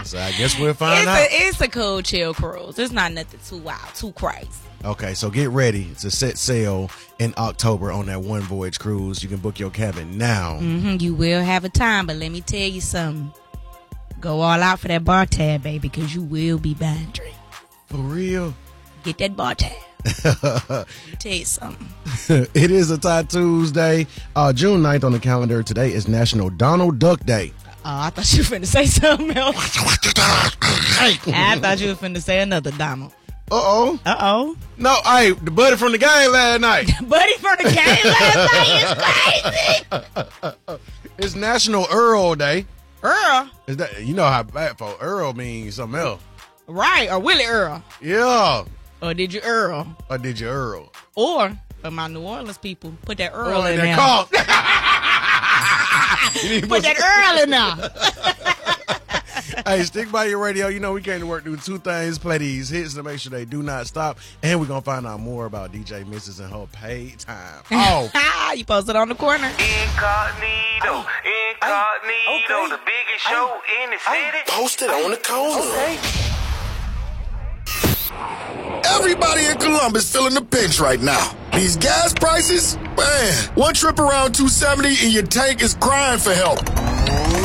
So I guess we'll find out. It's a cool, chill cruise. It's not nothing too wild, too crazy. Okay, so get ready to set sail in October on that one voyage cruise. You can book your cabin now. You will have a time, but let me tell you something. Go all out for that bar tab, baby, because you will be buying drink. For real? Get that bar tab. Let me tell you something. It is a Tie Tuesday. June 9th on the calendar. Today is National Donald Duck Day. I thought you were finna say something else. I thought you were finna say another Donald. Uh-oh. No, hey, the buddy from the game last night. Buddy from the game last night is crazy. It's National Earl Day. Earl? Is that, you know how black folk, Earl means something else. Right, or Willie Earl. Yeah. Or did you Earl? Or did you Earl? Or, for my New Orleans people, put that Earl in there. Put that Earl in there. Hey, stick by your radio. You know we came to work do two things. Play these hits to make sure they do not stop. And we're going to find out more about DJ Mrs. and her paid time. Oh. You posted on the corner. Incognito, the biggest show in the city. Posted on the corner. Okay. Everybody in Columbus feeling the pinch right now. These gas prices, man, one trip around 270 and your tank is crying for help.